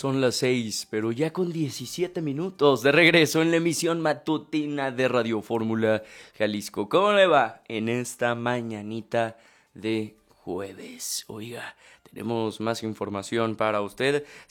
Son las 6, pero ya con 17 minutos de regreso en la emisión matutina de Radio Fórmula Jalisco. ¿Cómo le va en esta mañanita de jueves? Oiga, tenemos más información para usted.